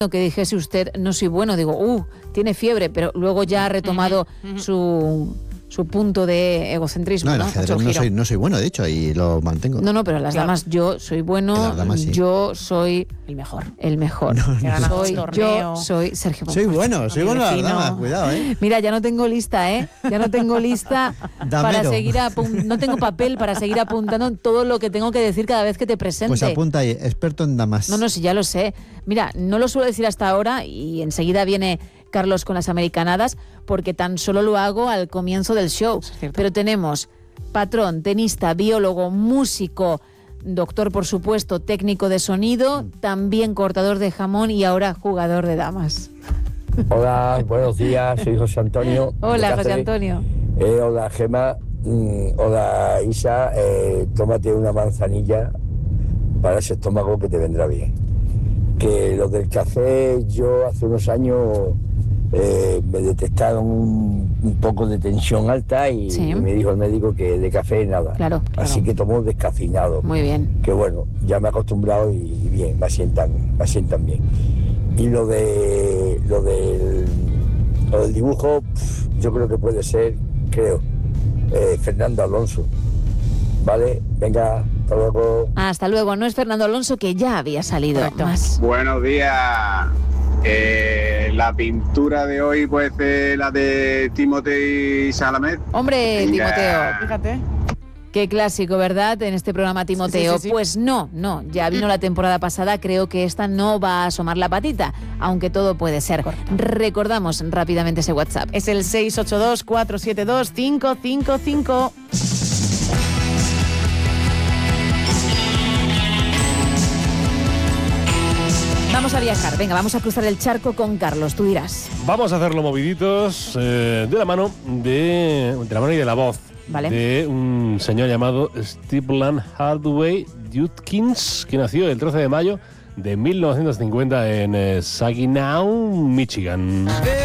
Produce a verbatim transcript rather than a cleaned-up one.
que dijese usted, no soy bueno, digo, uh, tiene fiebre, pero luego ya ha retomado uh-huh, uh-huh. su... su punto de egocentrismo. No, el ¿no? ajedrez no soy, no soy bueno, de hecho, y lo mantengo. No, no, pero las claro. damas, yo soy bueno, damas, sí. yo soy el mejor. El mejor. No, no, soy, yo soy Sergio Soy bueno, soy bueno las damas, cuidado, ¿eh? Mira, ya no tengo lista, ¿eh? Ya no tengo lista para seguir apuntando, no tengo papel para seguir apuntando todo lo que tengo que decir cada vez que te presente. Pues apunta ahí, experto en damas. No, no, sí, ya lo sé. Mira, no lo suelo decir hasta ahora y enseguida viene Carlos con las americanadas, porque tan solo lo hago al comienzo del show. Pero tenemos patrón, tenista, biólogo, músico, doctor, por supuesto, técnico de sonido, también cortador de jamón y ahora jugador de damas. Hola, buenos días, soy José Antonio. Hola, José Antonio. Eh, hola, Gema. Mm, hola, Isa. Eh, tómate una manzanilla para ese estómago que te vendrá bien. Que lo del café, yo hace unos años... Eh, me detectaron un, un poco de tensión alta y, sí. y me dijo el médico que de café nada. Claro, claro. Así que tomo descafeinado. Muy bien. Que bueno, ya me he acostumbrado y, y bien, me asientan, me asientan bien. Y lo de lo del, lo del dibujo, pff, yo creo que puede ser, creo, eh, Fernando Alonso. Vale, venga, hasta luego. Hasta luego. No es Fernando Alonso, que ya había salido. Correcto. Más. Buenos días. Eh, la pintura de hoy puede ser la de Timothée Chalamet. Hombre, Venga. Timoteo, fíjate. Qué clásico, ¿verdad? En este programa Timoteo. Sí, sí, sí, sí. Pues no, no, ya vino la temporada pasada, creo que esta no va a asomar la patita, aunque todo puede ser. Correcto. Recordamos rápidamente ese WhatsApp. Es el seis ocho dos, cuatro siete dos, cinco cinco cinco. Vamos a viajar, venga, vamos a cruzar el charco con Carlos, tú dirás. Vamos a hacerlo moviditos eh, de la mano de, de la mano y de la voz vale. de un señor llamado Stephen Hardaway Judkins, que nació el trece de mayo de mil novecientos cincuenta en eh, Saginaw, Michigan.